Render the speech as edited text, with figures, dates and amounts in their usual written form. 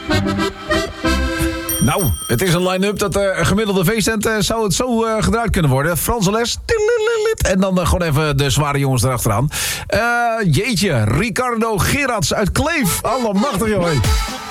Nou, het is een line-up dat een gemiddelde feesttent zou het zo gedraaid kunnen worden. Franse les. En dan gewoon even de zware jongens erachteraan. Jeetje, Ricardo Gerards uit Kleef. Allemachtig, joh.